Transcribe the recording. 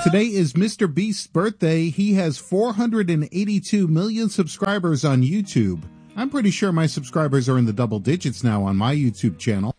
Today is Mr. Beast's birthday. He has 482 million subscribers on YouTube. I'm pretty sure my subscribers are in the double digits now on my YouTube channel.